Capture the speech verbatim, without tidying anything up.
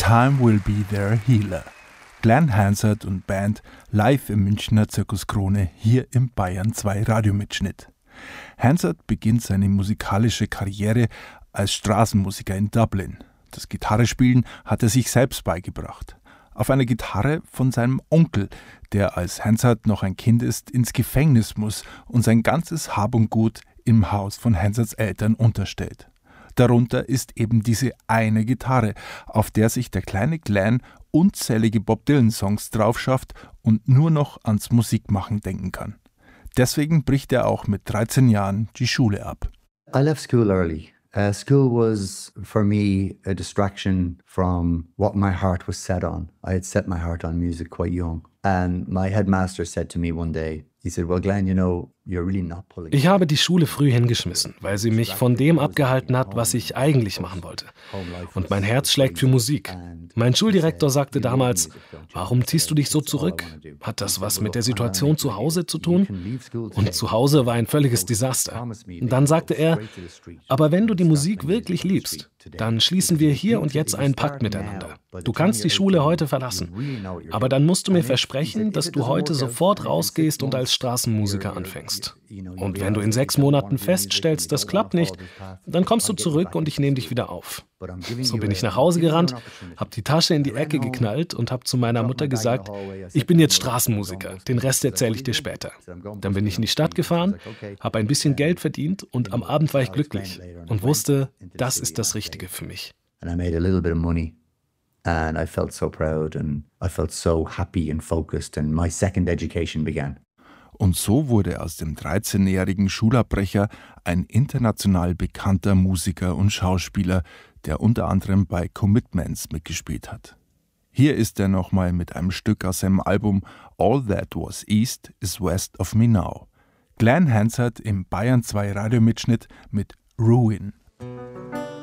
Time Will Be Their Healer. Glenn Hansard und Band live im Münchner Zirkus Krone, hier im Bayern zwei Radiomitschnitt. Hansard beginnt seine musikalische Karriere als Straßenmusiker in Dublin. Das Gitarrespielen hat er sich selbst beigebracht. Auf einer Gitarre von seinem Onkel, der als Hansard noch ein Kind ist, ins Gefängnis muss und sein ganzes Hab und Gut im Haus von Hansards Eltern unterstellt. Darunter ist eben diese eine Gitarre, auf der sich der kleine Glenn unzählige Bob Dylan-Songs drauf schafft und nur noch ans Musikmachen denken kann. Deswegen bricht er auch mit dreizehn Jahren die Schule ab. I left school early. Uh, school was, for me, a distraction from what my heart was set on. I had set my heart on music quite young. And my headmaster said to me one day, he said, well, Glenn, you know, you're really not pulling. Ich habe die Schule früh hingeschmissen, weil sie mich von dem abgehalten hat, was ich eigentlich machen wollte. Und mein Herz schlägt für Musik. Mein Schuldirektor sagte damals, warum ziehst du dich so zurück? Hat das was mit der Situation zu Hause zu tun? Und zu Hause war ein völliges Desaster. Dann sagte er, aber wenn du die Musik wirklich liebst, dann schließen wir hier und jetzt einen Pakt miteinander. Du kannst die Schule heute verlassen, aber dann musst du mir versprechen, dass du heute sofort rausgehst und als Straßenmusiker anfängst. Und wenn du in sechs Monaten feststellst, das klappt nicht, dann kommst du zurück und ich nehme dich wieder auf. So bin ich nach Hause gerannt, habe die Tasche in die Ecke geknallt und habe zu meiner Mutter gesagt, ich bin jetzt Straßenmusiker, den Rest erzähle ich dir später. Dann bin ich in die Stadt gefahren, habe ein bisschen Geld verdient und am Abend war ich glücklich und wusste, das ist das Richtige für mich. And I made a little bit of money. And I felt so proud and I felt so happy and focused and my second education began. Und so wurde aus dem dreizehnjährigen Schulabbrecher ein international bekannter Musiker und Schauspieler, der unter anderem bei Commitments mitgespielt hat. Hier ist er nochmal mit einem Stück aus seinem Album All That Was East is West of Me Now. Glenn Hansard im Bayern zwei Radiomitschnitt mit Ruin.